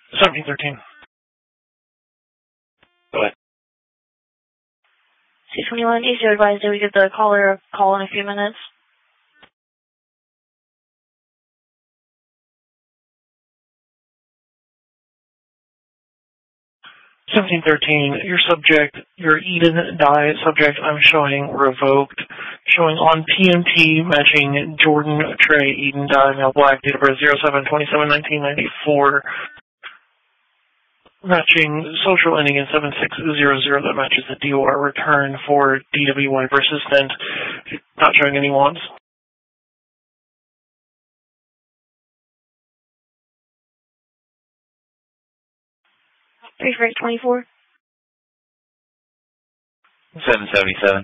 1713. Go ahead. 621, ACO advised that we give the caller a call in a few minutes. Your Eden Dye subject, I'm showing revoked. Showing on PMT, matching Jordan Trey, Eden Dye, male black, date of birth 07/27/1994. Matching social ending in 7600, that matches the DOR return for DWY persistent. Not showing any wants. Three Frank 24. 777.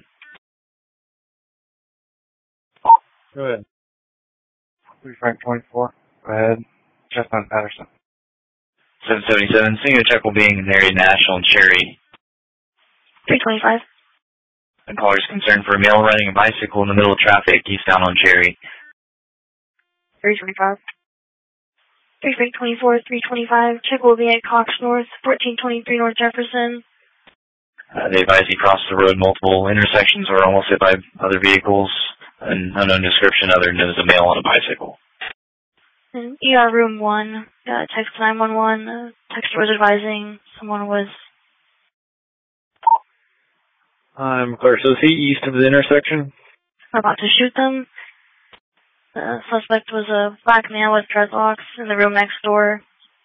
Go ahead. 3 Frank 24. Go ahead. Chestnut Patterson. 777. Seeing a check will being in area National and Cherry. 325. The caller is concerned for a male riding a bicycle in the middle of traffic eastbound on Cherry. 325. 3 Frank 24, 325. Check will be at Cox North, 1423 North Jefferson. They advise he crossed the road multiple intersections or almost hit by other vehicles. An unknown description other than as a male on a bicycle. ER room 1, text 911. Texter was advising someone was... I'm clear. So is he east of the intersection? about to shoot them. The suspect was a black male with dreadlocks in the room next door.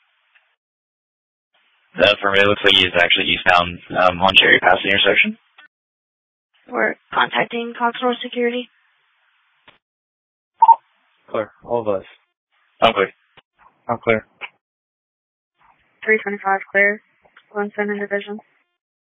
For me, it looks like he is actually eastbound on Cherry past the intersection. We're contacting Cox North Security. Clear. All of us. I'm clear. I'm clear. 325 clear. 1 Center Division.